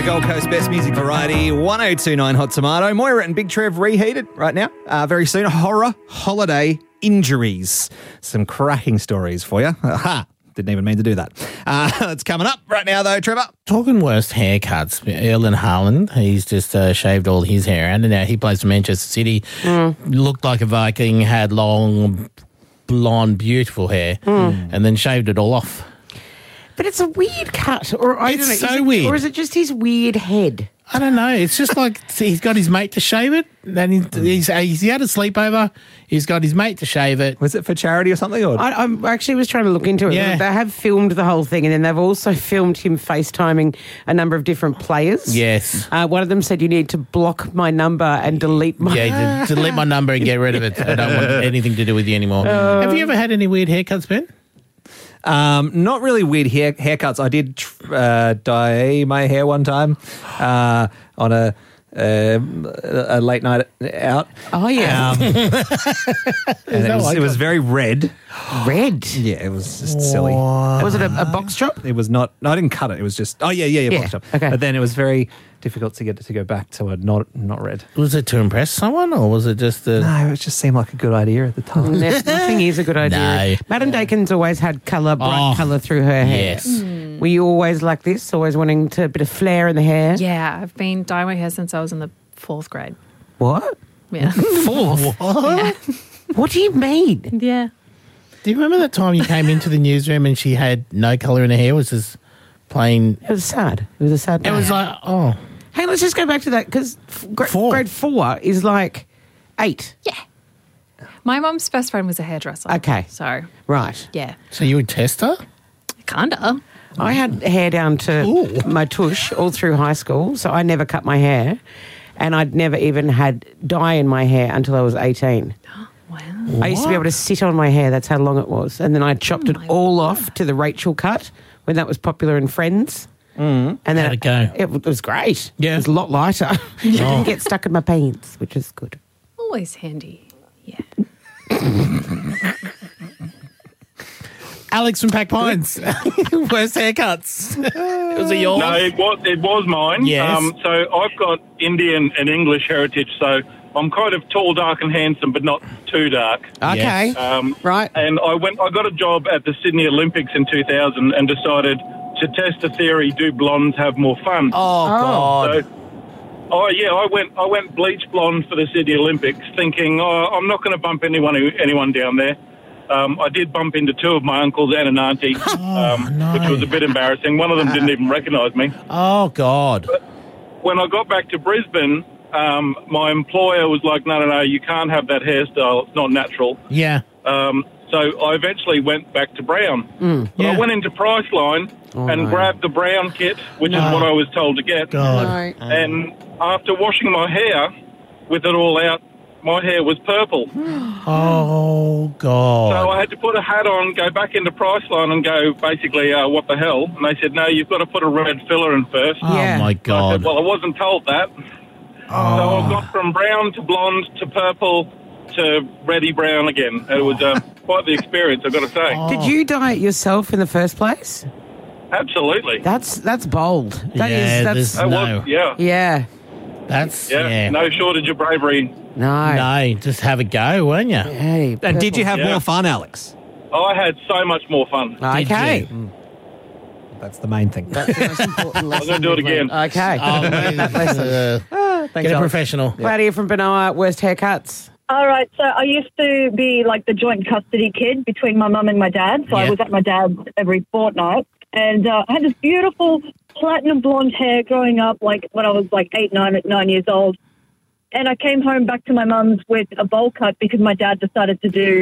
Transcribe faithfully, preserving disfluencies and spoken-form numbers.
Gold Coast Best Music Variety, one oh two point nine Hot Tomato. Moira and Big Trev reheated right now. Uh, very soon, horror holiday injuries. Some cracking stories for you. Aha! Didn't even mean to do that. Uh, it's coming up right now, though, Trevor. Talking worst haircuts, Erling Haaland, he's just uh, shaved all his hair out, and now he plays for Manchester City. Mm. Looked like a Viking, had long, blonde, beautiful hair, mm. and then shaved it all off. But it's a weird cut, or I It's don't know. so is it, weird. Or is it just his weird head? I don't know. It's just like see, he's got his mate to shave it. Then he, he's he's had a sleepover. He's got his mate to shave it. Was it for charity or something? Or? I, I actually was trying to look into it. Yeah. They have filmed the whole thing, and then they've also filmed him FaceTiming a number of different players. Yes. Uh, one of them said, "You need to block my number and delete my." Yeah, to delete my number and get rid of it. I don't want anything to do with you anymore. Uh, have you ever had any weird haircuts, Ben? Um, not really weird hair haircuts. I did uh, dye my hair one time uh, on a, uh, a late night out. Oh yeah, Um, and it, was, like it was very red. red. Yeah, it was just silly. Was it a, a box chop? It was not. No, I didn't cut it. It was just. Oh yeah, yeah, yeah. Yeah, Box chop. okay. But then it was very difficult to get it to go back to a not not red. Was it to impress someone, or was it just a... No, it just seemed like a good idea at the time. No, nothing is a good idea. No. Madam Dakin's always had colour, bright Oh, colour through her hair. yes. Mm. Were you always like this? Always wanting to a bit of flair in the hair? Yeah, I've been dyeing my hair since I was in the fourth grade. What? Yeah. Fourth? Yeah. What do you mean? Yeah. Do you remember that time you came into the newsroom and she had no colour in her hair? Was just plain... It was sad. It was a sad It day. was like, oh... Hey, let's just go back to that because gra- Four. grade four is like eight. Yeah. My mum's best friend was a hairdresser. Okay. So, Right. yeah. So you would test her? Kinda. I had hair down to Ooh. my tush all through high school, so I never cut my hair. And I'd never even had dye in my hair until I was eighteen. Wow. I used to be able to sit on my hair. That's how long it was. And then I chopped it my all off to the Rachel cut when that was popular in Friends. Mm. And then How'd it go? It was great. Yeah. It was a lot lighter. It didn't get stuck in my pants, which is good. Always handy. Yeah. Alex from Pack Pines. Worst haircuts. Was it yours? No, it was it was mine. Yes. Um, so I've got Indian and English heritage, so I'm kind of tall, dark, and handsome, but not too dark. Okay. Yes. Um, Right. And I went. I got a job at the Sydney Olympics in two thousand, and decided to test the theory: do blondes have more fun? Oh, God. So, oh yeah, I went. I went bleach blonde for the Sydney Olympics, thinking, oh, I'm not going to bump anyone anyone down there. Um, I did bump into two of my uncles and an auntie, um, no. which was a bit embarrassing. One of them didn't even recognise me. Oh, God. When I got back to Brisbane, um, my employer was like, no, no, no, you can't have that hairstyle. It's not natural. Yeah. Um, so I eventually went back to brown. Mm. But Yeah. I went into Priceline Oh, and no. grabbed the brown kit, which No. is what I was told to get. God. No. And after washing my hair with it all out, my hair was purple. Oh, God. So I had to put a hat on, go back into Priceline and go, basically, uh, what the hell? And they said, no, you've got to put a red filler in first. Oh, Yeah. my I God. said, well, I wasn't told that. So I got from brown to blonde to purple to reddy brown again. It was uh, quite the experience, I've got to say. Oh. Did you dye it yourself in the first place? Absolutely. That's that's bold. That is Yeah, that's this- That No. was, yeah. yeah. That's, Yeah, yeah. no shortage of bravery. No. No, just have a go, weren't you? Hey, And did you have Yeah. more fun, Alex? I had so much more fun. Did Okay. you? That's the main thing. That's the most important lesson. gonna do it we've learned. again. Okay. Oh, man, uh, Thanks, get a Alex. professional. Claudia from Benoa, worst haircuts. All right, so I used to be like the joint custody kid between my mum and my dad. So Yeah. I was at my dad's every fortnight. And uh, I had this beautiful platinum blonde hair growing up, like when I was like eight, nine, nine years old. And I came home back to my mum's with a bowl cut because my dad decided to do